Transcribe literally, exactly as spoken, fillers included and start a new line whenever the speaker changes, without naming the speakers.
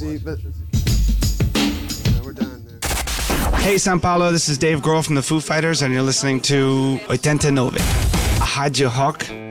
See, but no, we're done.
Hey, São Paulo, this is Dave Grohl from the Foo Fighters, and you're listening to oitenta e nove, a Rádio Rock